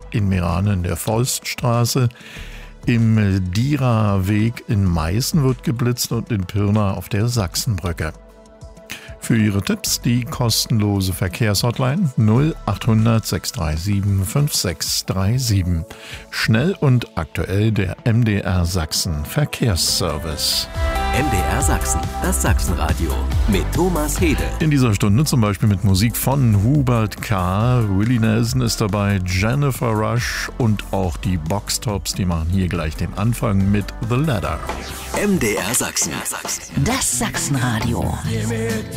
in Meran in der Forststraße. Im Dierer-Weg in Meißen wird geblitzt und in Pirna auf der Sachsenbrücke. Für Ihre Tipps die kostenlose Verkehrshotline 0800 637 5637. Schnell und aktuell der MDR Sachsen Verkehrsservice. MDR Sachsen, das Sachsenradio mit Thomas Hede. In dieser Stunde zum Beispiel mit Musik von Hubert K., Willie Nelson ist dabei, Jennifer Rush und auch die Boxtops, die machen hier gleich den Anfang mit The Ladder. MDR Sachsen. Das Sachsenradio.